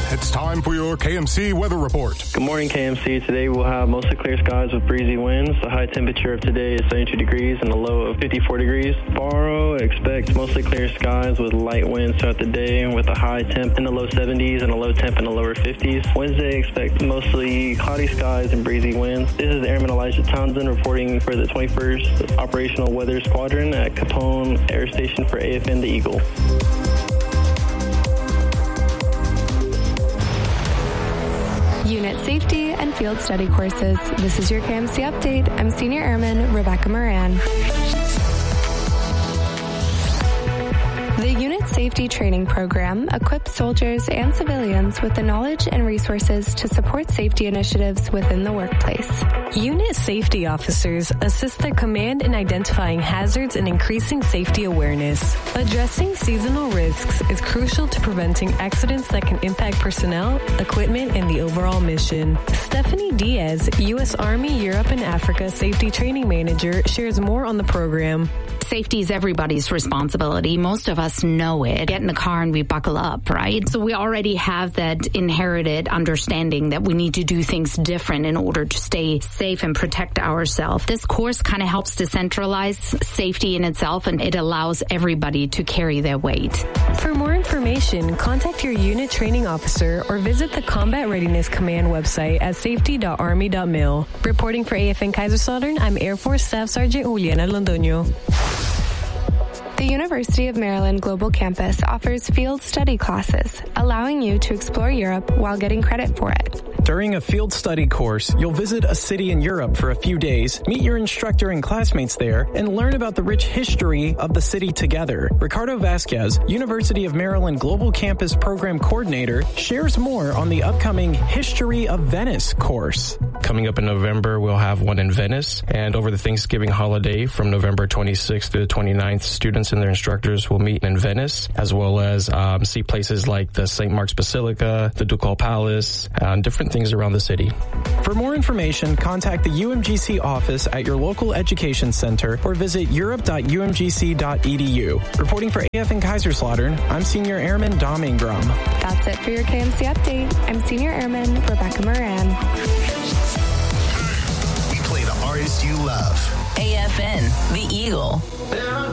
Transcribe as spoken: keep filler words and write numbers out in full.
It's time for your K M C weather report. Good morning, K M C. Today we'll have mostly clear skies with breezy winds. The high temperature of today is seventy-two degrees and a low of fifty-four degrees. Tomorrow, expect mostly clear skies with light winds throughout the day with a high temp in the low seventies and a low temp in the lower fifties. Wednesday, expect mostly cloudy skies and breezy winds. This is Airman Elijah Townsend reporting for the twenty-first Operational Weather Squadron at Capone Air Station for A F N The Eagle. Unit Safety and Field Study courses. This is your K M C update. I'm Senior Airman Rebecca Moran. The Unit Safety Training Program equips soldiers and civilians with the knowledge and resources to support safety initiatives within the workplace. Unit safety officers assist their command in identifying hazards and increasing safety awareness. Addressing seasonal risks is crucial to preventing accidents that can impact personnel, equipment, and the overall mission. Stephanie Diaz, U S Army Europe and Africa Safety Training Manager, shares more on the program. Safety is everybody's responsibility. Most of us know it. Get in the car and we buckle up, right? So we already have that inherited understanding that we need to do things different in order to stay safe and protect ourselves. This course kind of helps to centralize safety in itself, and it allows everybody to carry their weight. For more information, contact your unit training officer or visit the Combat Readiness Command website at safety dot army dot mil. Reporting for A F N Kaiserslautern, I'm Air Force Staff Sergeant Juliana Londoño. The University of Maryland Global Campus offers field study classes, allowing you to explore Europe while getting credit for it. During a field study course, you'll visit a city in Europe for a few days, meet your instructor and classmates there, and learn about the rich history of the city together. Ricardo Vasquez, University of Maryland Global Campus Program Coordinator, shares more on the upcoming History of Venice course. Coming up in November, we'll have one in Venice, and over the Thanksgiving holiday from November twenty-sixth through the twenty-ninth, students and their instructors will meet in Venice, as well as um, see places like the Saint Mark's Basilica, the Ducal Palace, and different things around the city. For more information, contact the U M G C office at your local education center or visit europe dot u m g c dot e d u. Reporting for A F N Kaiserslautern, I'm Senior Airman Dom Ingram. That's it for your K M C update. I'm Senior Airman Rebecca Moran. We play the artists you love. A F N, The Eagle.